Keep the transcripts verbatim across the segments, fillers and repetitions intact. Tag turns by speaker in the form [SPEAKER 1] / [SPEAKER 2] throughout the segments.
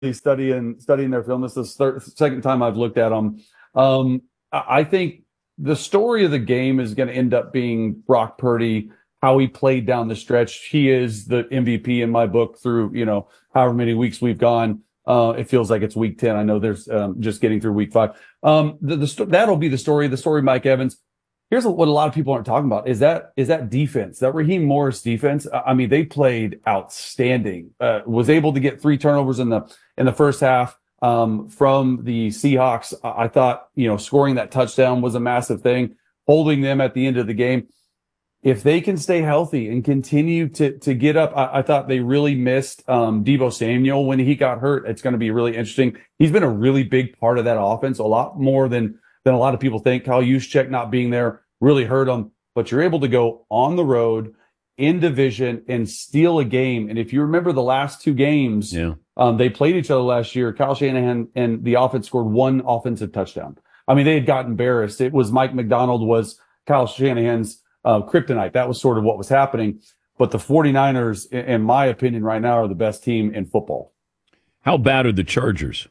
[SPEAKER 1] studying studying their film. This is the third, second time I've looked at them. Um, I think the story of the game is going to end up being Brock Purdy, how he played down the stretch. He is the M V P in my book through, you know, however many weeks we've gone. Uh, it feels like it's week ten. I know there's um, just getting through week five. Um, the, the, that'll be the story, the story of Mike Evans. Here's what a lot of people aren't talking about is that, is that defense, that Raheem Morris defense. I mean, they played outstanding, uh, was able to get three turnovers in the, in the first half, um, from the Seahawks. I thought, you know, scoring that touchdown was a massive thing, holding them at the end of the game. If they can stay healthy and continue to, to get up, I, I thought they really missed, um, Deebo Samuel when he got hurt. It's going to be really interesting. He's been a really big part of that offense, a lot more than, than a lot of people think. Kyle Juszczyk not being there really hurt them, but you're able to go on the road in division and steal a game. And if you remember the last two games,
[SPEAKER 2] yeah.
[SPEAKER 1] um, they played each other last year. Kyle Shanahan and the offense scored one offensive touchdown. I mean, they had got embarrassed. It was Mike McDonald was Kyle Shanahan's uh, kryptonite. That was sort of what was happening. But the 49ers, in my opinion, right now are the best team in football.
[SPEAKER 2] How bad are the Chargers?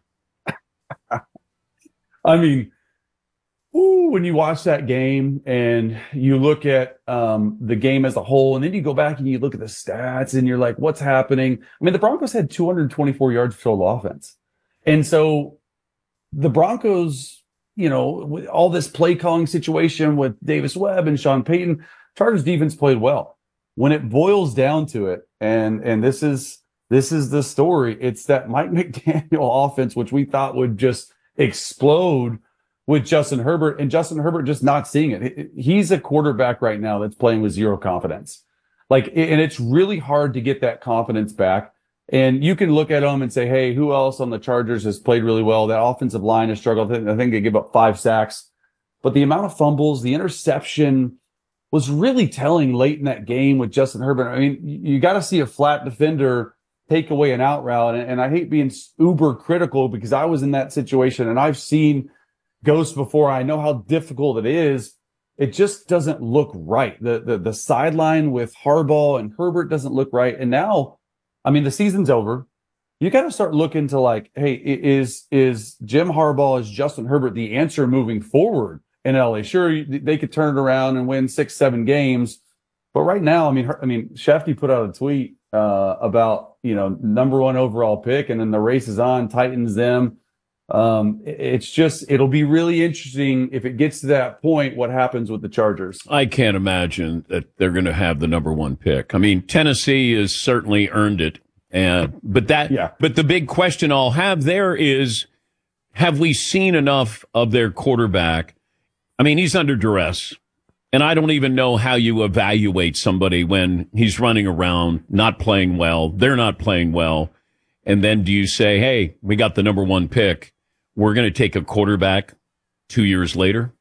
[SPEAKER 1] I mean, ooh, when you watch that game and you look at um, the game as a whole, and then you go back and you look at the stats and you're like, what's happening? I mean, the Broncos had two hundred twenty-four yards of total offense. And so the Broncos, you know, with all this play calling situation with Davis Webb and Sean Payton, Chargers defense played well. When it boils down to it, and and this is this is the story, it's that Mike McDaniel offense, which we thought would just explode with Justin Herbert, and Justin Herbert just not seeing it. He's a quarterback right now that's playing with zero confidence. Like, and it's really hard to get that confidence back. And you can look at them and say, hey, who else on the Chargers has played really well? That offensive line has struggled. I think they give up five sacks. But the amount of fumbles, the interception was really telling late in that game with Justin Herbert. I mean, you got to see a flat defender take away an out route. And, and I hate being uber critical because I was in that situation and I've seen ghosts before. I know how difficult it is. It just doesn't look right. The, the, the sideline with Harbaugh and Herbert doesn't look right. And now, I mean, the season's over. You got to start looking to like, hey, is, is Jim Harbaugh, is Justin Herbert the answer moving forward in L A? Sure, they could turn it around and win six, seven games. But right now, I mean, I mean, Shefty put out a tweet, uh, about, you know, number one overall pick, and then the race is on, Titans them. Um, it's just, it'll be really interesting if it gets to that point, what happens with the Chargers.
[SPEAKER 2] I can't imagine that they're going to have the number one pick. I mean, Tennessee has certainly earned it. And, but that,
[SPEAKER 1] yeah.
[SPEAKER 2] but the big question I'll have there is, have we seen enough of their quarterback? I mean, he's under duress, and I don't even know how you evaluate somebody when he's running around, not playing well. They're not playing well. And then do you say, hey, we got the number one pick. We're going to take a quarterback two years later?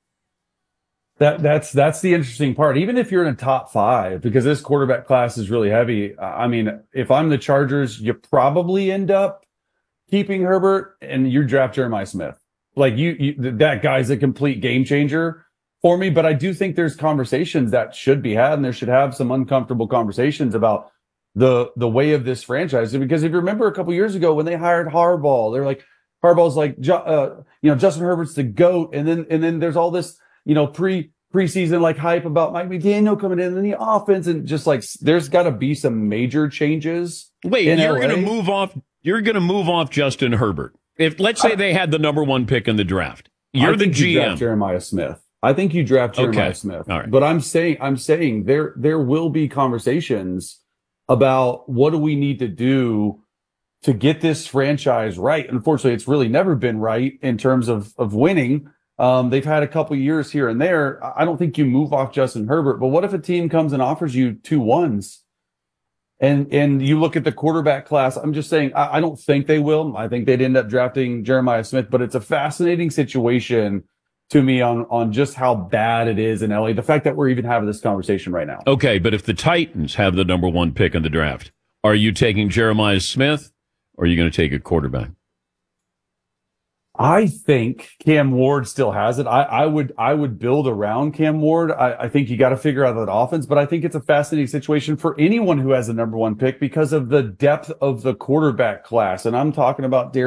[SPEAKER 1] That that's that's the interesting part. Even if you're in a top five, because this quarterback class is really heavy. I mean, if I'm the Chargers, you probably end up keeping Herbert and you draft Jeremiah Smith. Like you, you, that guy's a complete game changer for me. But I do think there's conversations that should be had, and there should have some uncomfortable conversations about the the way of this franchise. Because if you remember a couple years ago when they hired Harbaugh, they're like, Harbaugh's like, uh, you know, Justin Herbert's the GOAT. And then, and then there's all this, you know, pre preseason like hype about Mike McDaniel coming in and the offense. And just like, there's got to be some major changes.
[SPEAKER 2] Wait, you're going to move off. You're going to move off Justin Herbert. If let's say I, they had the number one pick in the draft, you're the G M.
[SPEAKER 1] You draft Jeremiah Smith. I think you draft Jeremiah
[SPEAKER 2] okay.
[SPEAKER 1] Smith.
[SPEAKER 2] All right.
[SPEAKER 1] But I'm saying, I'm saying there, there will be conversations about what do we need to do to get this franchise right. Unfortunately, it's really never been right in terms of, of winning. Um, they've had a couple years here and there. I don't think you move off Justin Herbert, but what if a team comes and offers you two ones and, and you look at the quarterback class? I'm just saying, I, I don't think they will. I think they'd end up drafting Jeremiah Smith, but it's a fascinating situation to me on, on just how bad it is in L A. The fact that we're even having this conversation right now.
[SPEAKER 2] Okay. But if the Titans have the number one pick in the draft, are you taking Jeremiah Smith? Or are you going to take a quarterback?
[SPEAKER 1] I think Cam Ward still has it. I, I would I would build around Cam Ward. I, I think you got to figure out that offense, but I think it's a fascinating situation for anyone who has a number one pick because of the depth of the quarterback class. And I'm talking about Darius